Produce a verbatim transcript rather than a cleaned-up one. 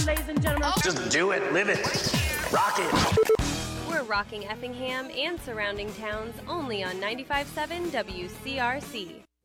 ladies and gentlemen. Just do it, live it, rock it. We're rocking Effingham and surrounding towns only on ninety-five point seven W C R C.